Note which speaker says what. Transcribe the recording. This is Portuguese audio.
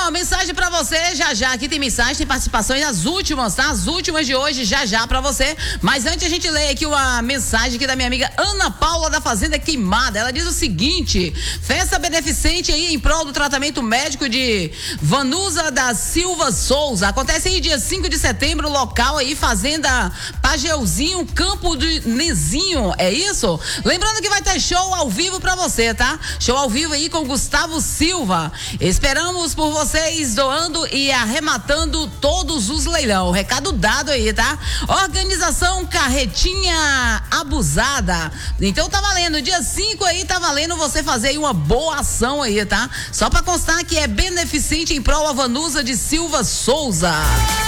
Speaker 1: ó, mensagem pra você, já, aqui tem mensagem, tem participações, as últimas, tá? As últimas de hoje, já pra você, mas antes a gente lê aqui uma mensagem aqui da minha amiga Ana Paula da Fazenda Queimada. Ela diz o seguinte: festa beneficente aí em prol do tratamento médico de Vanusa da Silva Souza, acontece aí dia 5 de setembro, local aí, Fazenda Pageuzinho, Campo de Nezinho, é isso? Lembrando que vai ter show ao vivo pra você, tá? Show ao vivo aí com Gustavo Silva. Esperamos por vocês doando e arrematando todos os leilão. Recado dado aí, tá? Organização Carretinha Abusada. Então tá valendo, dia 5 aí tá valendo você fazer aí uma boa ação aí, tá? Só pra constar que é beneficente em prol a Vanusa de Silva Souza.